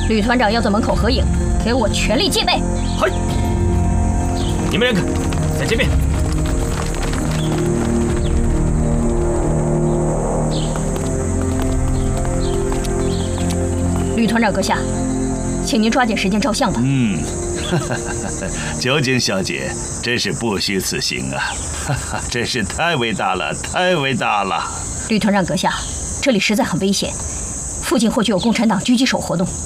吕团长要在门口合影，给我全力戒备。 嗨，你们两个在这边。 吕团长阁下，请您抓紧时间照相吧。 酒井小姐真是不虚此行啊！真是太伟大了，太伟大了！ 吕团长阁下，这里实在很危险，附近或许有共产党狙击手活动。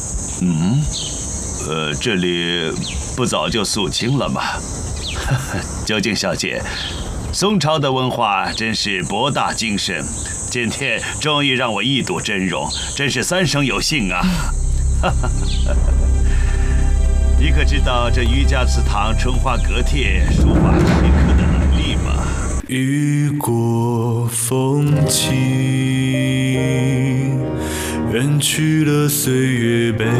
这里不早就肃清了吗？酒井小姐，宋朝的文化真是博大精深，今天终于让我一睹真容，真是三生有幸啊！你可知道这瑜伽祠堂春花阁帖书法刻的能力吗？ 雨过风起，远去了岁月背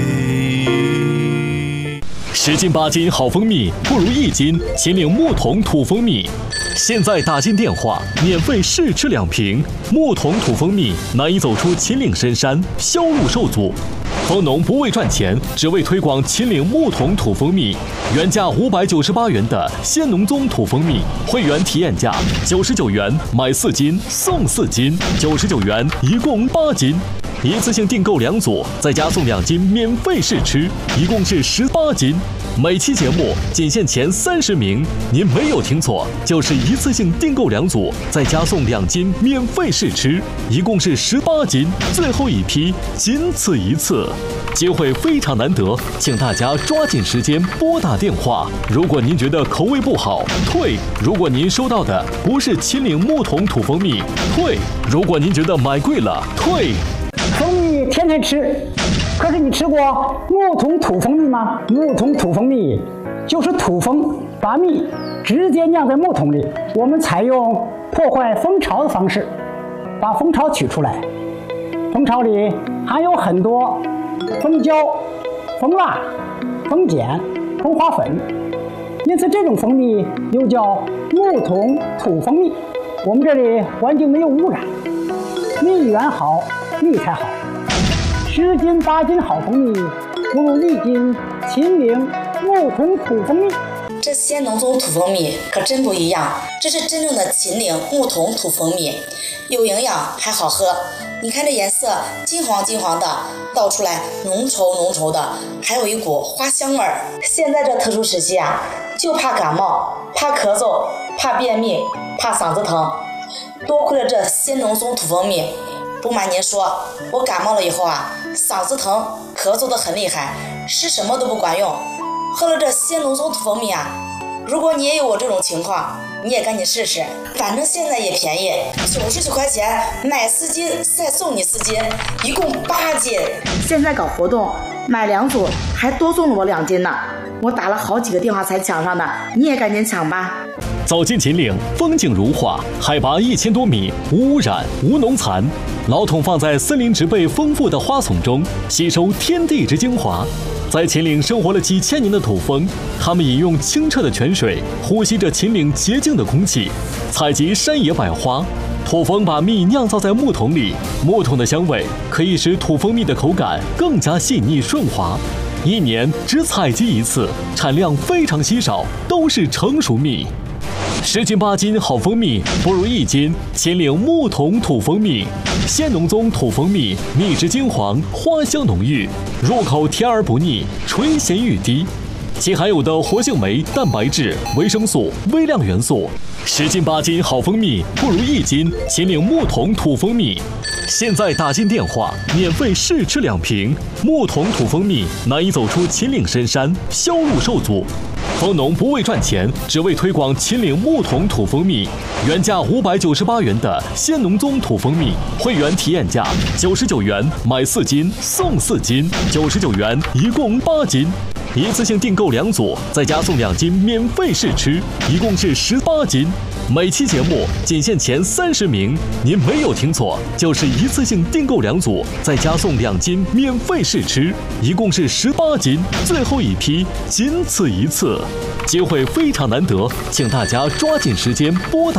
影。 10斤8斤好蜂蜜，不如1斤秦岭木桶土蜂蜜。现在打进电话，免费试吃2瓶木桶土蜂蜜，难以走出秦岭深山，销路受阻。蜂农不为赚钱，只为推广秦岭木桶土蜂蜜。原价598元的鲜农宗土蜂蜜，会员体验价99元，买4斤送4斤，99元一共8斤。一次性订购2组，再加送2斤免费试吃，一共是18斤。每期节目仅限前30名，您没有听错，就是一次性订购2组，再加送2斤免费试吃，一共是18斤，最后一批，仅此一次，机会非常难得，请大家抓紧时间拨打电话。如果您觉得口味不好，退；如果您收到的不是秦岭木桶土蜂蜜，退；如果您觉得买贵了，退。 蜂蜜天天吃，可是你吃过木桶土蜂蜜吗？木桶土蜂蜜就是土蜂把蜜直接酿在木桶里，我们采用破坏蜂巢的方式，把蜂巢取出来。蜂巢里含有很多蜂胶、蜂蜡、蜂碱、蜂花粉，因此这种蜂蜜又叫木桶土蜂蜜。我们这里环境没有污染，蜜源好，蜜才好。10斤8斤好蜂蜜，不如1斤秦岭木桶土蜂蜜。 这鲜农宗土蜂蜜可真不一样，这是真正的秦岭木桶土蜂蜜，有营养还好喝。你看这颜色金黄金黄的，倒出来浓稠浓稠的，还有一股花香味儿。现在这特殊时期啊，就怕感冒，怕咳嗽，怕便秘，怕嗓子疼，多亏了这鲜农宗土蜂蜜。不瞒您说，我感冒了以后啊，嗓子疼，咳嗽得很厉害，吃什么都不管用。喝了这鲜农宗土蜂蜜啊，如果你也有我这种情况，你也赶紧试试，反正现在也便宜，99块钱买4斤，再送你4斤，一共8斤。现在搞活动，买2组还多送了我2斤呢，我打了好几个电话才抢上的，你也赶紧抢吧。 走进秦岭，风景如画，海拔1000多米，无污染，无农残。老桶放在森林植被丰富的花丛中，吸收天地之精华。在秦岭生活了几千年的土蜂，它们饮用清澈的泉水，呼吸着秦岭洁净的空气，采集山野百花。土蜂把蜜酿造在木桶里，木桶的香味可以使土蜂蜜的口感更加细腻顺滑。1年只采集1次，产量非常稀少，都是成熟蜜。10斤8斤好蜂蜜，不如1斤秦岭木桶土蜂蜜。鲜农宗土蜂蜜，蜜质金黄，花香浓郁，入口甜而不腻，醇咸欲滴。其含有的活性酶、蛋白质、维生素、微量元素。10斤8斤好蜂蜜，不如1斤秦岭木桶土蜂蜜。现在打进电话，免费试吃2瓶木桶土蜂蜜，难以走出秦岭深山，销路受阻。蜂农不为赚钱，只为推广秦岭木桶土蜂蜜。原价598元的鲜农宗土蜂蜜，会员体验价99元，买4斤送4斤，99元一共8斤。一次性订购2组，再加送2斤免费试吃，一共是18斤。每期节目仅限前30名，您没有听错，就是一次性订购2组，再加送2斤免费试吃，一共是18斤，最后一批，仅此一次，机会非常难得，请大家抓紧时间拨打。